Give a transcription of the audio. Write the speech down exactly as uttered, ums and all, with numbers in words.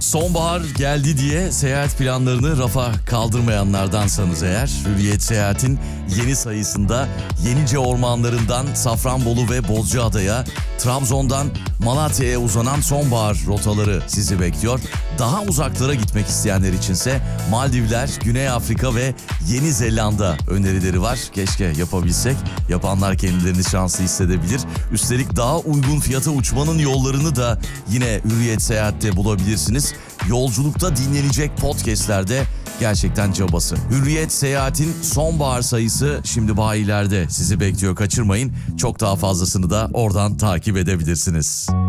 Sonbahar geldi diye seyahat planlarını rafa kaldırmayanlardansanız eğer, Hürriyet Seyahat'in yeni sayısında Yenice ormanlarından Safranbolu ve Bozcaada'ya, Trabzon'dan Malatya'ya uzanan sonbahar rotaları sizi bekliyor. Daha uzaklara gitmek isteyenler içinse Maldivler, Güney Afrika ve Yeni Zelanda önerileri var. Keşke yapabilsek. Yapanlar kendilerini şanslı hissedebilir. Üstelik daha uygun fiyata uçmanın yollarını da yine Hürriyet Seyahat'te bulabilirsiniz. Yolculukta dinlenecek podcastlerde gerçekten cabası. Hürriyet Seyahat'in sonbahar sayısı şimdi bayilerde sizi bekliyor, kaçırmayın. Çok daha fazlasını da oradan takip edebilirsiniz.